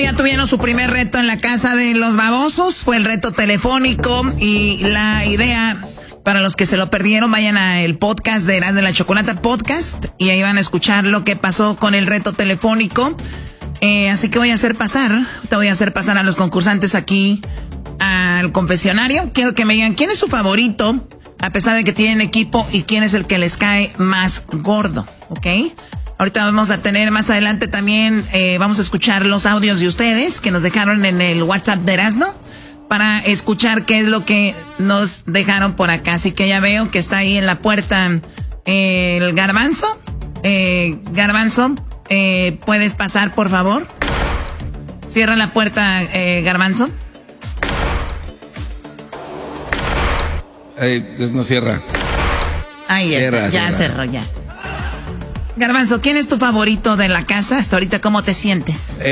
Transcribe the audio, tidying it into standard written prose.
ya tuvieron su primer reto en la casa de los babosos. Fue el reto telefónico y la idea, para los que se lo perdieron, vayan al podcast de Erasmo de la Chocolata Podcast y ahí van a escuchar lo que pasó con el reto telefónico. Así que te voy a hacer pasar a los concursantes aquí al confesionario. Quiero que me digan quién es su favorito, a pesar de que tienen equipo, y quién es el que les cae más gordo, ¿ok? Ahorita vamos a tener más adelante también, vamos a escuchar los audios de ustedes que nos dejaron en el WhatsApp de Erasmo para escuchar qué es lo que nos dejaron por acá. Así que ya veo que está ahí en la puerta el Garbanzo. Garbanzo, ¿puedes pasar, por favor? Cierra la puerta, Garbanzo. No cierra. Ahí está, ya cerró, ya. Garbanzo, ¿quién es tu favorito de la casa? Hasta ahorita, ¿cómo te sientes?